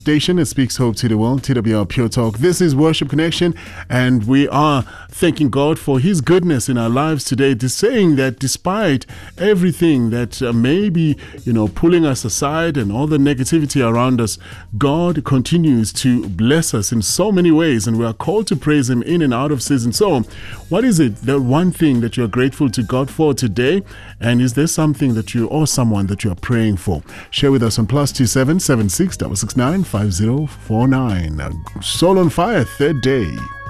Station. It speaks hope to the world. TWR Pure Talk. This is Worship Connection, and we are thanking God for His goodness in our lives today. Saying that despite everything that may be, pulling us aside and all the negativity around us, God continues to bless us in so many ways, and we are called to praise Him in and out of season. So, what is it? The one thing that you are grateful to God for today, and is there something that you or someone that you are praying for? Share with us on +27 76 669 5049. Soul on Fire, third day.